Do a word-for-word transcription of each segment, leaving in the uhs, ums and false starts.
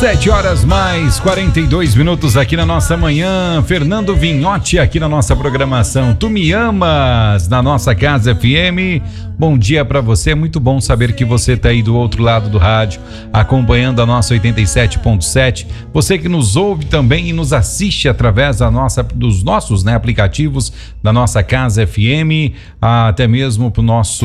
Sete horas mais quarenta e dois minutos aqui na nossa manhã. Fernando Vinhotti aqui na nossa programação. Tu me amas na nossa Casa F M. Bom dia pra você, é muito bom saber que você tá aí do outro lado do rádio, acompanhando a nossa oitenta e sete ponto sete. Você que nos ouve também e nos assiste através da nossa, dos nossos né, aplicativos da nossa Casa F M, até mesmo pro nosso,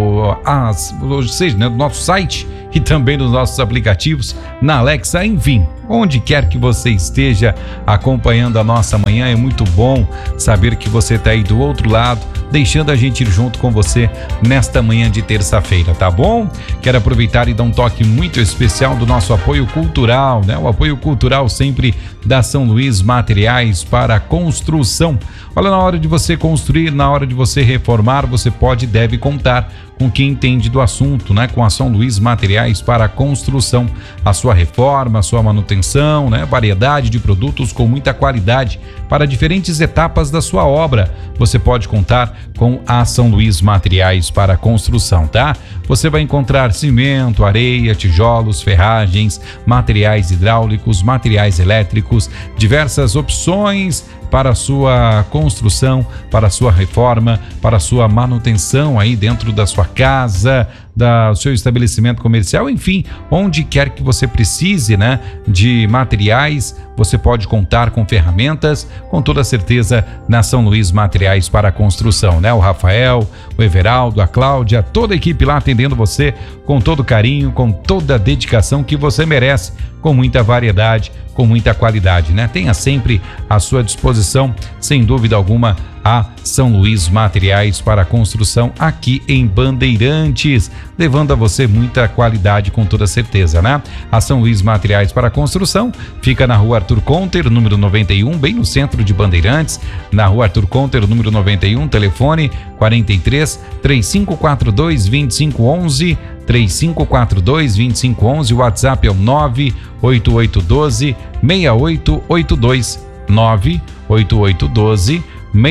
ah, ou seja, né, do nosso site e também dos nossos aplicativos na Alexa, enfim, onde quer que você esteja acompanhando a nossa manhã, é muito bom saber que você está aí do outro lado, deixando a gente ir junto com você nesta manhã de terça-feira, tá bom? Quero aproveitar e dar um toque muito especial do nosso apoio cultural, né? O apoio cultural sempre da São Luís Materiais para Construção. Olha, na hora de você construir, na hora de você reformar, você pode e deve contar com quem entende do assunto, né? Com a São Luís Materiais para Construção. A sua reforma, a sua manutenção, né? Variedade de produtos com muita qualidade para diferentes etapas da sua obra. Você pode contar com a São Luís Materiais para Construção, tá? Você vai encontrar cimento, areia, tijolos, ferragens, materiais hidráulicos, materiais elétricos, diversas opções para a sua construção, para a sua reforma, para a sua manutenção aí dentro da sua casa, do seu estabelecimento comercial, enfim, onde quer que você precise, né, de materiais, você pode contar com ferramentas, com toda certeza, na São Luís Materiais para a Construção, né? O Rafael, o Everaldo, a Cláudia, toda a equipe lá atendendo você com todo carinho, com toda a dedicação que você merece, com muita variedade, com muita qualidade, né? Tenha sempre à sua disposição, sem dúvida alguma, a São Luís Materiais para a Construção aqui em Bandeirantes, levando a você muita qualidade com toda certeza, né? A São Luís Materiais para a Construção fica na rua Arthur Conter, número noventa e um, bem no centro de Bandeirantes, na rua Arthur Conter, número noventa e um, telefone quarenta e três, três cinco quatro dois, vinte e cinco onze, três cinco quatro dois, vinte e cinco onze, o WhatsApp é o nove oito oito um dois, seis oito oito dois, nove oito oito um dois, seis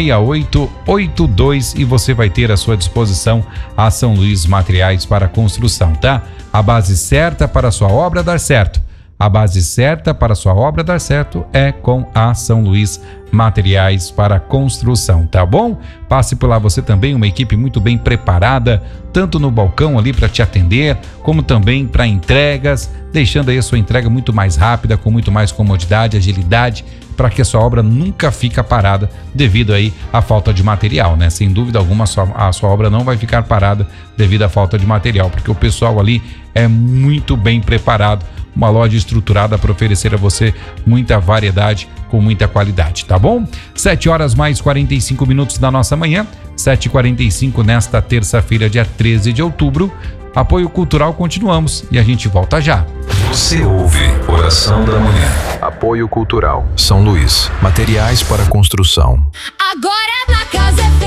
oito oito dois, e você vai ter à sua disposição a São Luís Materiais para a Construção, tá? A base certa para a sua obra dar certo. A base certa para a sua obra dar certo é com a São Luís Materiais para a Construção, tá bom? Passe por lá você também, uma equipe muito bem preparada, tanto no balcão ali para te atender, como também para entregas, deixando aí a sua entrega muito mais rápida, com muito mais comodidade, agilidade, para que a sua obra nunca fica parada devido aí à falta de material, né? Sem dúvida alguma, a sua, a sua obra não vai ficar parada devido à falta de material, porque o pessoal ali é muito bem preparado, uma loja estruturada para oferecer a você muita variedade com muita qualidade, tá bom? sete horas mais quarenta e cinco minutos da nossa manhã, sete e quarenta e cinco nesta terça-feira, dia treze de outubro. Apoio Cultural, continuamos e a gente volta já. Você ouve Oração da Manhã. Apoio Cultural São Luís Materiais para Construção. Agora na Casa F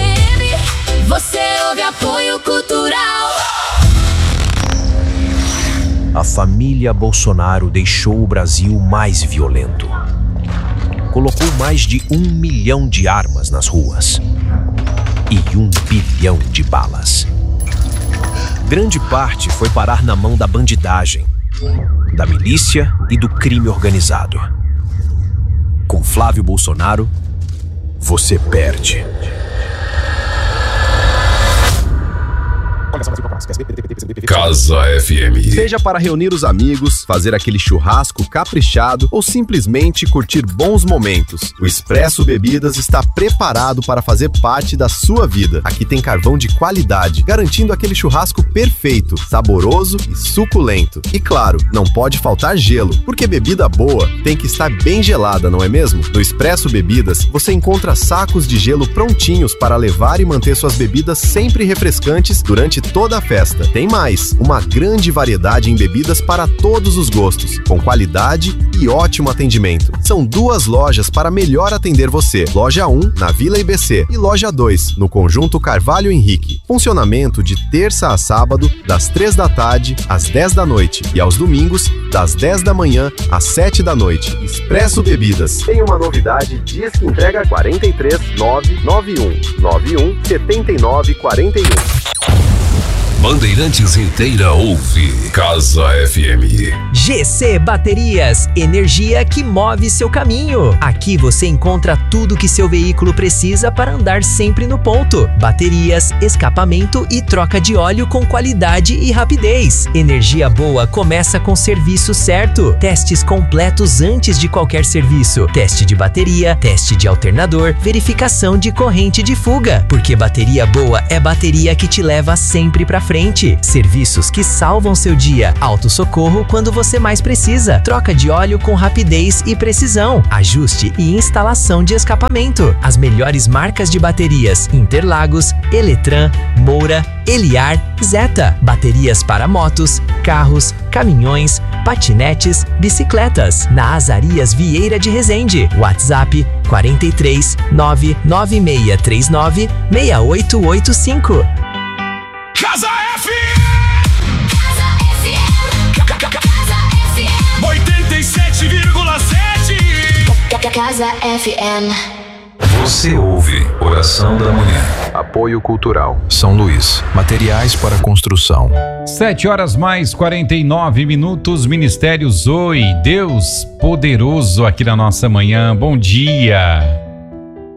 M você ouve Apoio Cultural. A família Bolsonaro deixou o Brasil mais violento. Colocou mais de um milhão de armas nas ruas e um bilhão de balas. Grande parte foi parar na mão da bandidagem, da milícia e do crime organizado. Com Flávio Bolsonaro, você perde. Casa F M. Seja para reunir os amigos, fazer aquele churrasco caprichado ou simplesmente curtir bons momentos, o Expresso Bebidas está preparado para fazer parte da sua vida. Aqui tem carvão de qualidade, garantindo aquele churrasco perfeito, saboroso e suculento. E claro, não pode faltar gelo, porque bebida boa tem que estar bem gelada, não é mesmo? No Expresso Bebidas, você encontra sacos de gelo prontinhos para levar e manter suas bebidas sempre refrescantes durante toda a festa. Tem mais, uma grande variedade em bebidas para todos os gostos, com qualidade e ótimo atendimento. São duas lojas para melhor atender você. Loja um, na Vila I B C, e Loja dois, no Conjunto Carvalho Henrique. Funcionamento de terça a sábado, das três da tarde às dez da noite, e aos domingos, das dez da manhã às sete da noite. Expresso Bebidas. Tem uma novidade, diz que entrega quarenta e três, nove nove um, nove um, sete nove, quatro um. Bandeirantes inteira ouve Casa F M. G C Baterias, energia que move seu caminho. Aqui você encontra tudo que seu veículo precisa para andar sempre no ponto. Baterias, escapamento e troca de óleo com qualidade e rapidez. Energia boa começa com serviço certo. Testes completos antes de qualquer serviço. Teste de bateria, teste de alternador, verificação de corrente de fuga. Porque bateria boa é bateria que te leva sempre pra frente. Serviços que salvam seu dia. Autossocorro quando você mais precisa. Troca de óleo com rapidez e precisão. Ajuste e instalação de escapamento. As melhores marcas de baterias: Interlagos, Eletran, Moura, Eliar, Zeta. Baterias para motos, carros, caminhões, patinetes, bicicletas. Na Azarias Vieira de Resende. WhatsApp quarenta e três, nove nove seis três nove, seis oito oito cinco. Casa F! Casa F M. Casa F M. oitenta e sete vírgula sete. Casa F M. Você ouve Oração da Manhã. Apoio Cultural São Luís. Materiais para construção. Sete horas mais quarenta e nove minutos. Ministério Zoe, Deus poderoso aqui na nossa manhã. Bom dia.